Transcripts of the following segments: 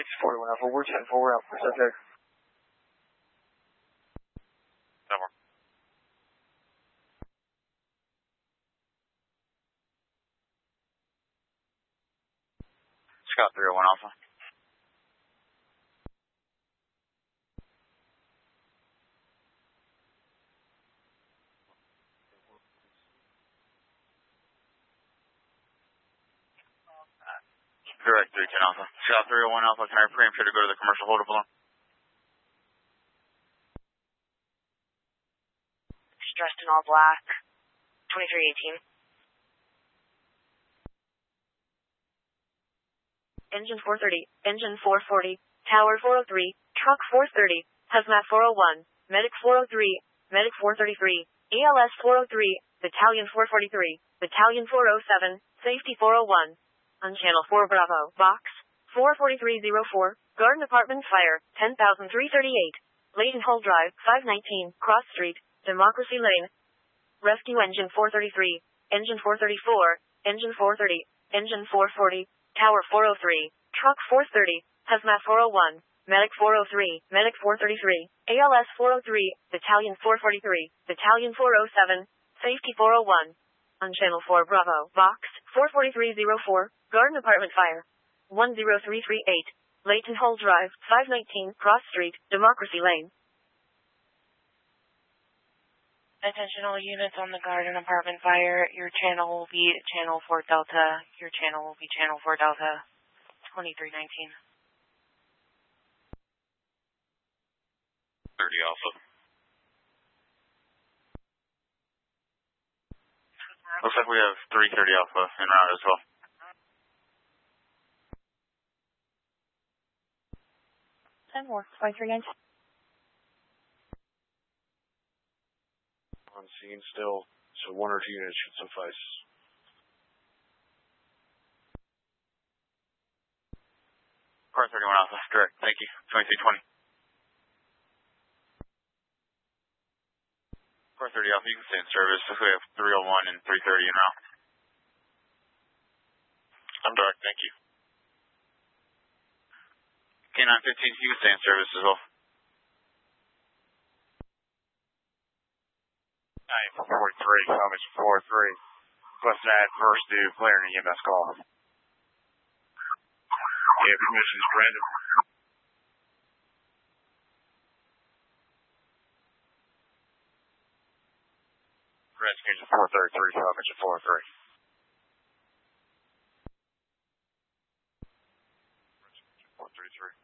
641 Alpha, we're 10-4, we're out for subject. Number. Scott 301 Alpha. Direct 310 Alpha. Scott 301 Alpha, can I preempt you to go to the commercial hold-up alone? She's dressed in all black. 2318. Engine 430, engine 440, tower 403, truck 430, hazmat 401, medic 403, medic 433, ELS 403, battalion 443, battalion 407, safety 401. On channel 4 Bravo, box 44304, garden apartment fire, 10,338, Leighton Hull Drive, 519, Cross Street, Democracy Lane. Rescue engine 433, engine 434, engine 430, engine 440, tower 403, truck 430, hazmat 401, medic 403, medic 433, ALS 403, battalion 443, battalion 407, safety 401. On channel 4 Bravo, box 44304, garden apartment fire, 10338, Leighton Hull Drive, 519, Cross Street, Democracy Lane. Attention all units on the garden apartment fire. Your channel will be channel 4 Delta. Your channel will be channel 4 Delta, 2319. 30 Alpha. Looks like we have 330 Alpha en route as well. Ten more, 2319. On scene still, so 1 or 2 units should suffice. Car 31 Alpha, direct, thank you, 2320. Car 30 Alpha, you can stay in service. We have 301 and 330 en route. I'm direct, thank you. K915, you can stay in service as well. 943, Thomas 43. Request add first due, player in EMS call. You have permissions granted. Rescue engine 433, Thomas 43. Rescue engine 433.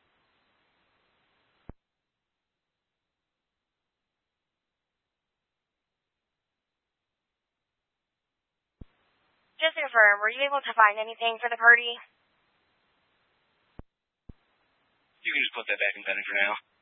Just to confirm, were you able to find anything for the party? You can just put that back in pending for now.